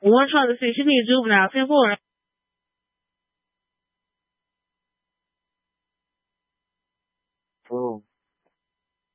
want y'all to see she need juvenile 10-4. Oh.